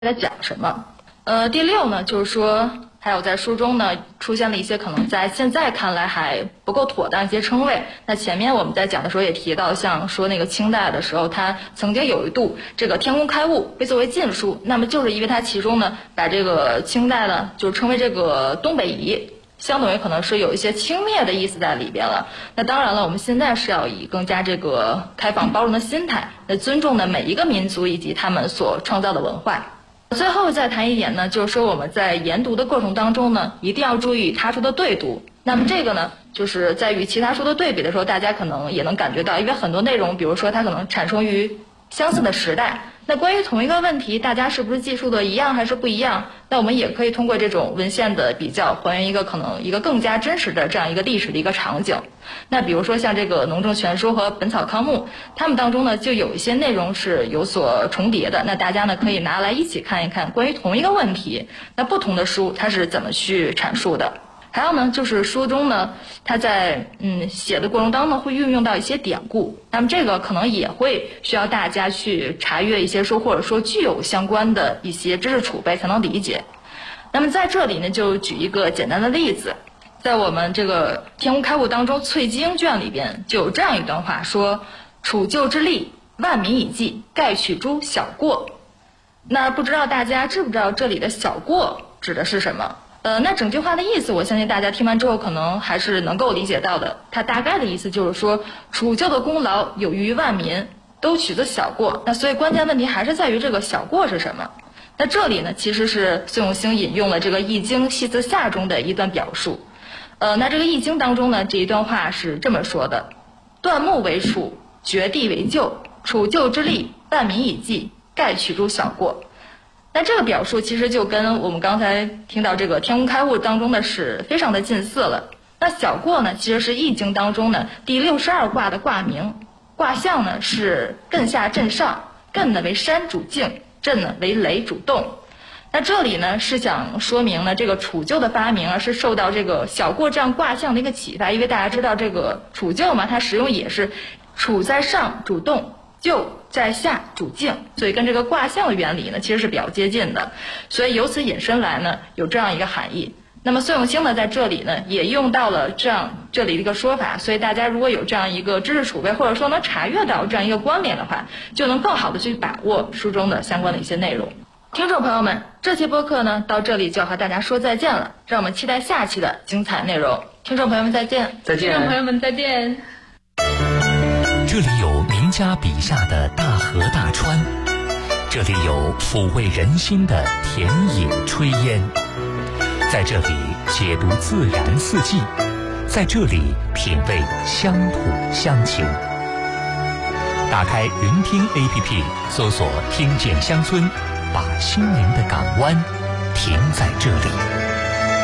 在讲什么。第6呢，就是说还有在书中呢出现了一些可能在现在看来还不够妥当一些称谓。那前面我们在讲的时候也提到，像说那个清代的时候，它曾经有一度这个天工开物被作为禁书，那么就是因为它其中呢把这个清代呢就称为这个东北夷，相当于可能是有一些轻蔑的意思在里边了。那当然了，我们现在是要以更加这个开放包容的心态来尊重的每一个民族以及他们所创造的文化。最后再谈一点呢，就是说我们在研读的过程当中呢，一定要注意他书的对读。那么这个呢，就是在与其他书的对比的时候，大家可能也能感觉到，因为很多内容，比如说它可能产生于相似的时代，那关于同一个问题，大家是不是记述的一样还是不一样？那我们也可以通过这种文献的比较，还原一个可能一个更加真实的这样一个历史的一个场景。那比如说像这个《农政全书》和《本草纲目》，它们当中呢就有一些内容是有所重叠的。那大家呢可以拿来一起看一看，关于同一个问题，那不同的书它是怎么去阐述的。还有呢，就是书中呢，它在写的过程当中会运用到一些典故，那么这个可能也会需要大家去查阅一些书，或者说具有相关的一些知识储备才能理解。那么在这里呢，就举一个简单的例子，在我们这个《天工开物》当中，《粹经》卷里边就有这样一段话，说：“处救之利，万民以济，盖取诸小过。”那不知道大家知不知道这里的小过指的是什么？那整句话的意思，我相信大家听完之后可能还是能够理解到的。它大概的意思就是说，处救的功劳有于万民，都取自小过。那所以关键问题还是在于这个小过是什么。那这里呢，其实是孙永兴引用了这个《易经·系辞下》中的一段表述。那这个《易经》当中呢，这一段话是这么说的：“断木为处，绝地为救，处救之利，万民以济，盖取诸小过。”那这个表述其实就跟我们刚才听到这个天工开物当中的是非常的近似了。那小过呢，其实是易经当中呢第62卦的卦名，卦象呢是艮下震上，艮呢为山主静，震呢为雷主动。那这里呢是想说明呢，这个处救的发明是受到这个小过这样卦象的一个启发，因为大家知道这个处救嘛，它使用也是处在上主动，救在下主静，所以跟这个卦象的原理呢其实是比较接近的，所以由此引申来呢有这样一个含义。那么孙永兴呢在这里呢也用到了这里的一个说法，所以大家如果有这样一个知识储备，或者说能查阅到这样一个关联的话，就能更好的去把握书中的相关的一些内容。听众朋友们，这期播客呢到这里就要和大家说再见了，让我们期待下期的精彩内容。听众朋友们再见。 再见。 听众朋友们再见。 这里有名家笔下的大河大川，这里有抚慰人心的田野炊烟，在这里解读自然四季，在这里品味乡土乡情。打开云听 APP， 搜索听见乡村，把心灵的港湾停在这里。